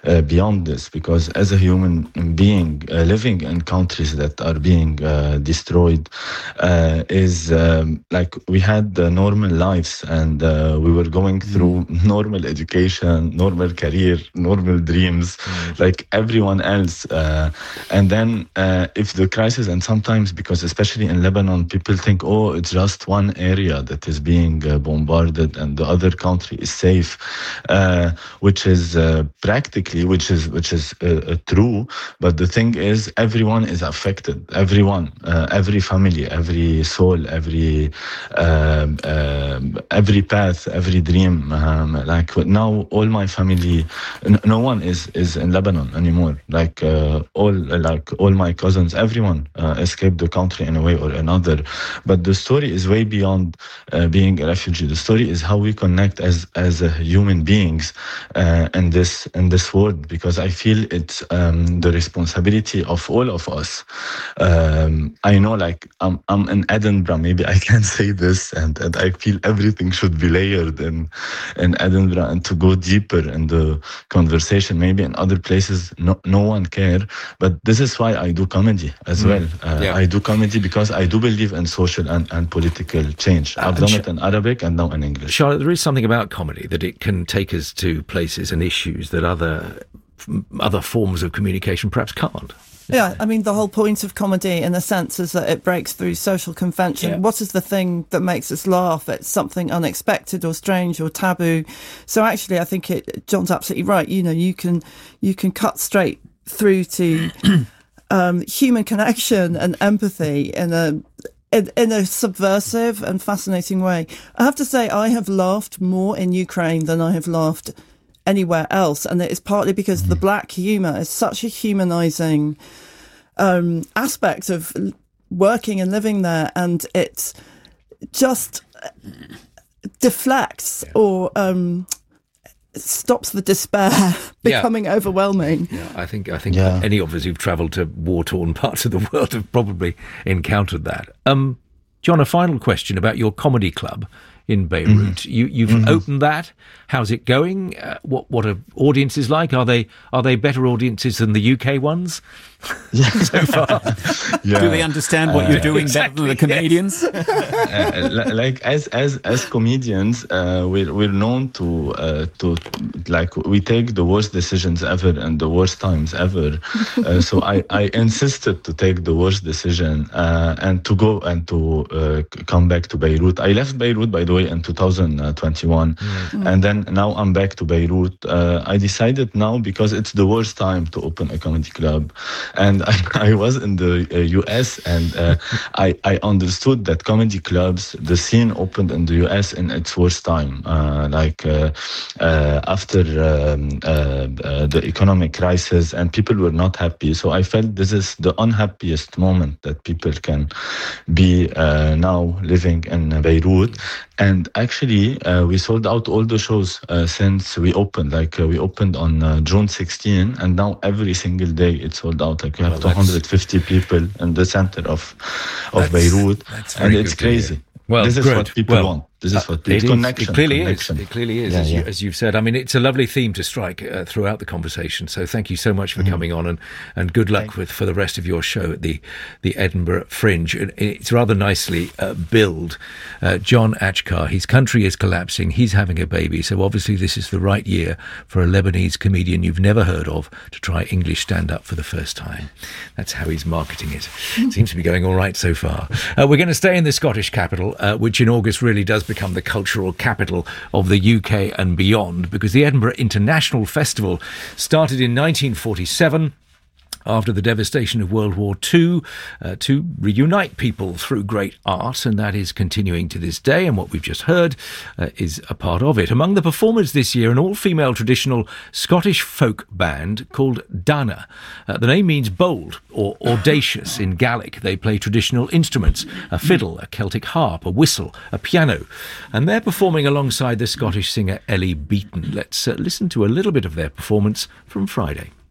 beyond this, because as a human being living in countries that are being destroyed, is like we had normal lives, and we were going through normal education, normal career, normal dreams, like everyone else. And then if the crisis, and sometimes, because especially in Lebanon, people think, oh, it's just one area that is being bombarded and the other country is safe, which is practically, which is true. But the thing is, everyone is affected. Everyone, every family, every soul, every path, every dream. Like now, all my family, no one is in Lebanon anymore. Like all my cousins, everyone escaped the country in a way or another. But the story is way beyond being a refugee. The story is how we connect as human beings in this world, because I feel it's the responsibility of all of us. I know, like I'm in Edinburgh, maybe I can say this, and I feel everything should be layered in Edinburgh, and to go deeper in the conversation. Maybe in other places no one care, but this is why I do comedy as well. I do comedy because I do believe in social and political change. I've done it in Arabic and now in English. Charlotte, there is something about comedy that it can take us to places and issues that other forms of communication perhaps can't. Yeah, I mean, the whole point of comedy, in a sense, is that it breaks through social convention. Yeah. What is the thing that makes us laugh? It's something unexpected or strange or taboo. So actually, I think John's absolutely right. You know, you can cut straight through to human connection and empathy in a subversive and fascinating way. I have to say, I have laughed more in Ukraine than I have laughed anywhere else, and it is partly because the black humour is such a humanising aspect of working and living there, and it just deflects or stops the despair becoming overwhelming. Yeah, I think any of us who've travelled to war-torn parts of the world have probably encountered that. John, a final question about your comedy club in Beirut. You've opened that. How's it going? What are audiences like? Are they better audiences than the UK ones so far? Do they understand what you're doing better than the Canadians? Like as comedians, we're known to like we take the worst decisions ever and the worst times ever. So I insisted to take the worst decision and to go and to come back to Beirut. I left Beirut, by the way, in 2021, and then now I'm back to Beirut. I decided now, because it's the worst time to open a comedy club, and I was in the US, and I understood that comedy clubs, the scene opened in the US in its worst time, after the economic crisis, and people were not happy. So I felt this is the unhappiest moment that people can be now living in Beirut. And actually, we sold out all the shows since we opened. Like we opened on June 16, and now every single day it's sold out. Like we have 250 people in the center of Beirut, and it's crazy. Well, this is what people want. This is what people connection. It clearly is. As you've said. I mean, it's a lovely theme to strike throughout the conversation. So thank you so much for coming on, and good luck for the rest of your show at the Edinburgh Fringe. It's rather nicely billed. John Achkar, his country is collapsing. He's having a baby. So obviously this is the right year for a Lebanese comedian you've never heard of to try English stand-up for the first time. That's how he's marketing it. Seems to be going all right so far. We're going to stay in the Scottish capital, which in August really does become the cultural capital of the UK and beyond, because the Edinburgh International Festival started in 1947 after the devastation of World War II, to reunite people through great art, and that is continuing to this day, and what we've just heard is a part of it. Among the performers this year, an all-female traditional Scottish folk band called Dana. The name means bold or audacious in Gaelic. They play traditional instruments, a fiddle, a Celtic harp, a whistle, a piano, and they're performing alongside the Scottish singer Ellie Beaton. Let's listen to a little bit of their performance from Friday.